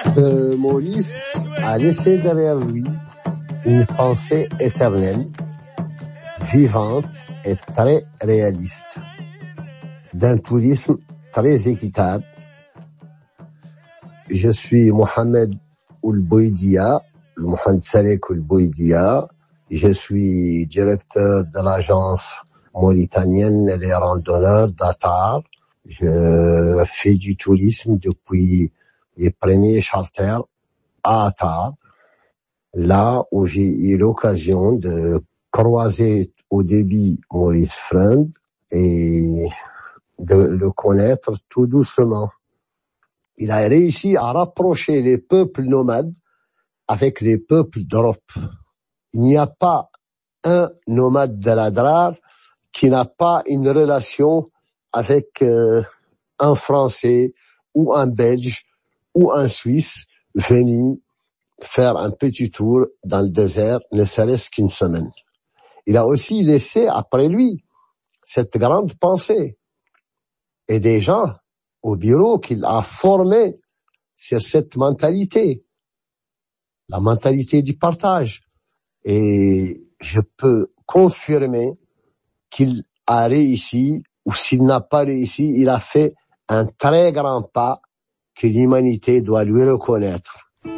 Maurice a laissé derrière lui une pensée éternelle, vivante et très réaliste, d'un tourisme très équitable. Je suis Mohamed Oulbouidia, Mohamed Salek Oulbouidia. Je suis directeur de l'agence mauritanienne Les Randonneurs d'Attar. Je fais du tourisme depuis les premiers charters à Attar, là où j'ai eu l'occasion de croiser au début Maurice Freund et de le connaître tout doucement. Il a réussi à rapprocher les peuples nomades avec les peuples d'Europe. Il n'y a pas un nomade de l'Adrar qui n'a pas une relation avec un Français ou un Belge ou un Suisse venu faire un petit tour dans le désert, ne serait-ce qu'une semaine. Il a aussi laissé après lui cette grande pensée et des gens au bureau qu'il a formés sur cette mentalité, la mentalité du partage. Et je peux confirmer qu'il a réussi, ou s'il n'a pas réussi, il a fait un très grand pas que l'humanité doit lui reconnaître.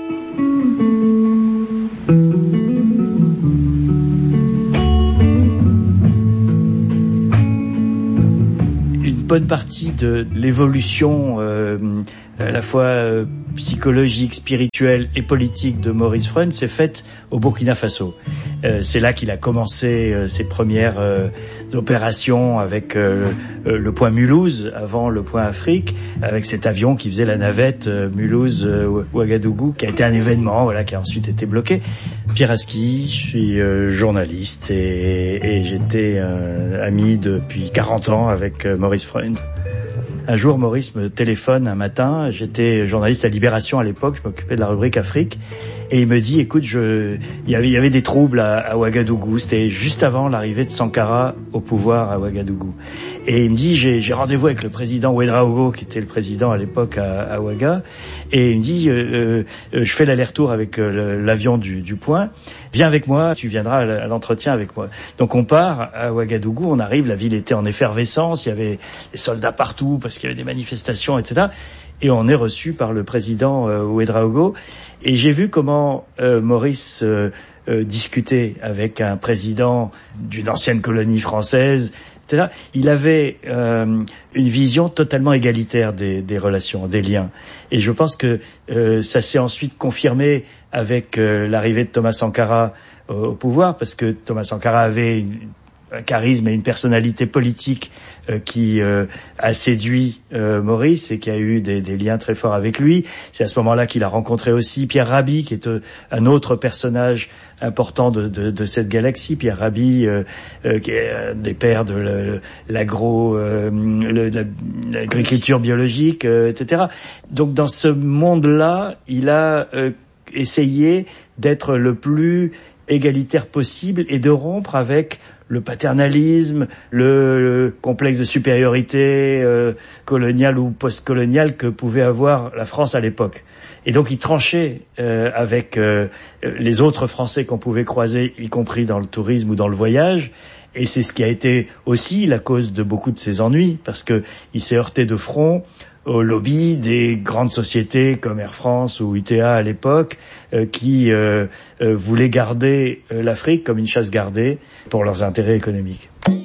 Une bonne partie de l'évolution à la fois psychologique, spirituelle et politique de Maurice Freund s'est faite au Burkina Faso. C'est là qu'il a commencé ses premières opérations avec le point Mulhouse, avant le point Afrique, avec cet avion qui faisait la navette Mulhouse-Ouagadougou, qui a été un événement, voilà, qui a ensuite été bloqué. Pierre Aski, je suis journaliste et j'étais ami depuis 40 ans avec Maurice Freund. Un jour, Maurice me téléphone un matin, j'étais journaliste à Libération à l'époque, je m'occupais de la rubrique Afrique, et il me dit, écoute, il y avait des troubles à Ouagadougou, c'était juste avant l'arrivée de Sankara au pouvoir à Ouagadougou. Et il me dit, j'ai rendez-vous avec le président Ouedraogo, qui était le président à l'époque à Ouaga, et il me dit, je fais l'aller-retour avec l'avion du point, viens avec moi, tu viendras à l'entretien avec moi. Donc on part à Ouagadougou, on arrive, la ville était en effervescence, il y avait des soldats partout, parce qu'il y avait des manifestations, etc. Et on est reçu par le président Ouedraogo. Et j'ai vu comment Maurice discutait avec un président d'une ancienne colonie française, etc. Il avait une vision totalement égalitaire des relations, des liens. Et je pense que ça s'est ensuite confirmé avec l'arrivée de Thomas Sankara au pouvoir, parce que Thomas Sankara avait un charisme et une personnalité politique qui a séduit Maurice et qui a eu des liens très forts avec lui. C'est à ce moment-là qu'il a rencontré aussi Pierre Rabhi, qui est un autre personnage important de cette galaxie. Pierre Rabhi, qui est un des pères de l'agriculture biologique, etc. Donc dans ce monde-là, il a essayé d'être le plus égalitaire possible et de rompre avec le paternalisme, le complexe de supériorité coloniale ou post-coloniale que pouvait avoir la France à l'époque. Et donc il tranchait avec les autres Français qu'on pouvait croiser, y compris dans le tourisme ou dans le voyage. Et c'est ce qui a été aussi la cause de beaucoup de ses ennuis, parce que il s'est heurté de front au lobby des grandes sociétés comme Air France ou UTA à l'époque, qui voulaient garder l'Afrique comme une chasse gardée pour leurs intérêts économiques.